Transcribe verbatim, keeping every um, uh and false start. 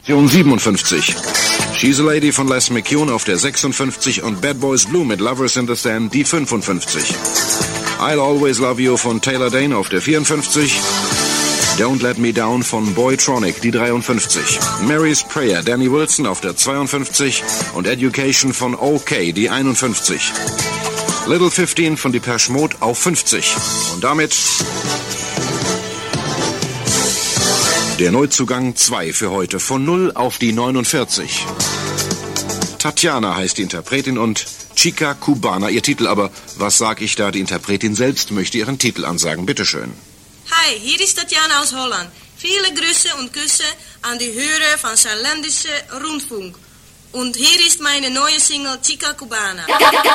siebenundfünfzig. She's a Lady von Les McCune auf der sechsundfünfzig und Bad Boys Blue mit Lovers in the Stand die fünfundfünfzig. I'll Always Love You von Taylor Dayne auf der vierundfünfzig. Don't Let Me Down von Boytronic die dreiundfünfzig. Mary's Prayer Danny Wilson auf der zweiundfünfzig und Education von OK die einundfünfzig. Little fifteen von Depeche Mode auf fünfzig. Und damit der Neuzugang zwei für heute von null auf die neunundvierzig. Tatjana heißt die Interpretin und Chica Cubana ihr Titel. Aber was sag ich da? Die Interpretin selbst möchte ihren Titel ansagen. Bitteschön. Hi, hier ist Tatjana aus Holland. Viele Grüße und Küsse an die Hörer von Saarländische Rundfunk. Und hier ist meine neue Single Chica Cubana.